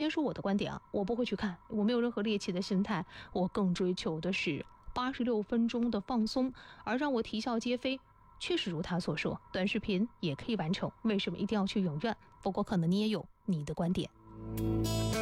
先说我的观点啊，我不会去看，我没有任何猎奇的心态，我更追求的是86分钟的放松，而让我啼笑皆非。确实如他所说，短视频也可以完成，为什么一定要去影院？不过可能你也有你的观点。